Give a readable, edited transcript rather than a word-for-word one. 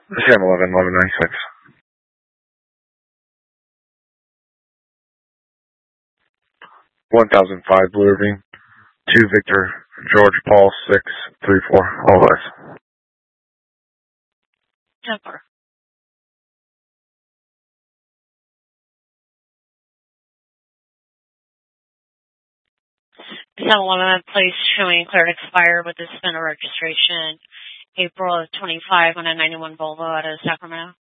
Sam 1196. 1005 Blue Ravine. 2 Victor George Paul 634. All eyes. 10-4. Settlement place showing cleared expired with the suspended registration April of 25 on a 91 Volvo out of Sacramento.